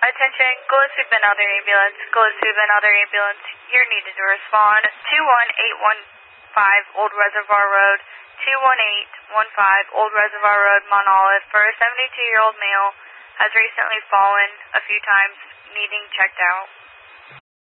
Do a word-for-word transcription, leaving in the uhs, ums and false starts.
Attention, Gillespie Benelder Ambulance, Gillespie Benelder Ambulance, you're needed to respond. two one eight one five Old Reservoir Road, two one eight one five Old Reservoir Road, Mount Olive, for a seventy-two-year-old male has recently fallen a few times, needing checked out.